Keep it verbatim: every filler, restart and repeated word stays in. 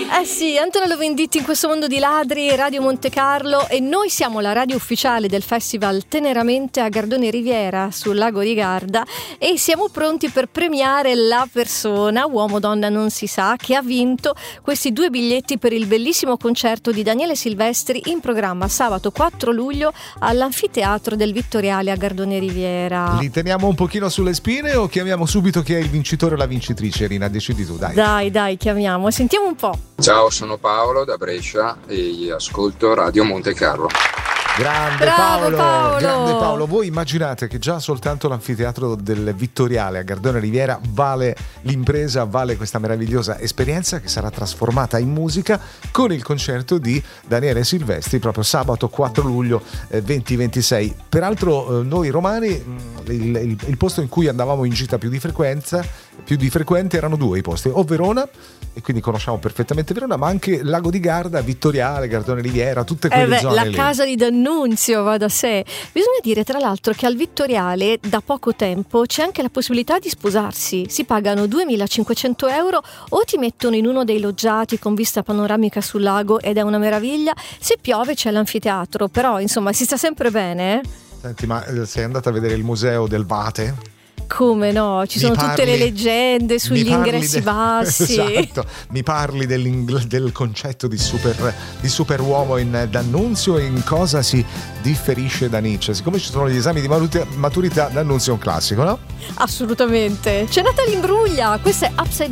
Eh sì, Antonello Venditti in questo mondo di ladri, Radio Monte Carlo, e noi siamo la radio ufficiale del festival Teneramente a Gardone Riviera sul lago di Garda e siamo pronti per premiare la persona, uomo o donna non si sa, che ha vinto questi due biglietti per il bellissimo concerto di Daniele Silvestri in programma sabato quattro luglio all'Anfiteatro del Vittoriale a Gardone Riviera. Li teniamo un pochino sulle spine o chiamiamo subito chi è il vincitore o la vincitrice? Rina, decidi tu, dai. Dai, dai, chiamiamo, sentiamo un po'. Ciao, sono Paolo da Brescia e ascolto Radio Monte Carlo. Grande Bravo, Paolo, Paolo, grande Paolo. Voi immaginate che già soltanto l'anfiteatro del Vittoriale a Gardone Riviera vale l'impresa, vale questa meravigliosa esperienza che sarà trasformata in musica con il concerto di Daniele Silvestri proprio sabato quattro luglio eh, venti ventisei. Peraltro eh, noi romani il, il, il posto in cui andavamo in gita più di frequenza più di frequente erano due i posti, o Verona, e quindi conosciamo perfettamente Verona, ma anche Lago di Garda, Vittoriale, Gardone Riviera, tutte quelle eh beh, zone la lì. casa di D'Annunzio va da sé. Bisogna dire tra l'altro che al Vittoriale da poco tempo c'è anche la possibilità di sposarsi. Si pagano duemilacinquecento euro o ti mettono in uno dei loggiati con vista panoramica sul lago ed è una meraviglia. Se piove c'è l'anfiteatro, però insomma si sta sempre bene. eh? Senti, ma eh, sei andata a vedere il museo del Vate? Come no, ci Mi sono parli- tutte le leggende mi sugli parli ingressi de- bassi. Esatto, mi parli del concetto di super di superuomo in D'Annunzio e in cosa si differisce da Nietzsche. Siccome ci sono gli esami di maluti- maturità, D'Annunzio è un classico, no? Assolutamente. C'è Natalie Imbruglia, questa è Upside